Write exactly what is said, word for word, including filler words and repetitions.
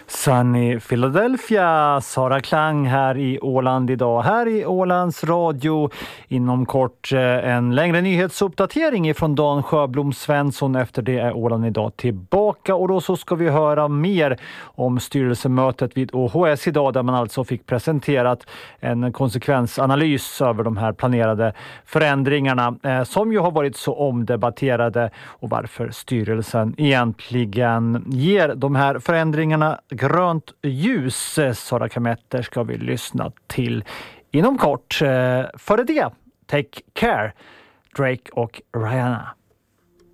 Sunny Philadelphia, Sara Klang här i Åland idag. Här i Ålands radio inom kort en längre nyhetsuppdatering ifrån Dan Sjöblom Svensson. Efter det är Åland idag tillbaka och då så ska vi höra mer om styrelsemötet vid O H S idag där man alltså fick presenterat en konsekvensanalys över de här planerade förändringarna eh, som ju har varit så omdebatterade och varför styrelsen egentligen ger de här förändringarna grönt ljus. Sara Kametter ska vi lyssna till inom kort. Före det, Take Care, Drake och Rihanna.